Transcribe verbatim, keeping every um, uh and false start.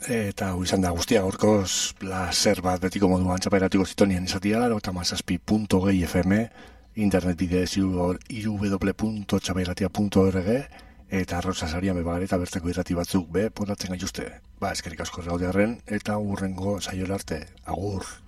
Eta hau izan da guztia gaurkoz placer bat betiko moduan txapairatiko zitonien izatia, laro eta mazazpi punto gehi F M, internet bidez iruw punto txapairatia punto org, eta arroza sarian bebagar eta bertako irrati batzuk be potatzen gaituzte. Ba, eskerik asko gaudearren, eta urrengo saiola arte, agur.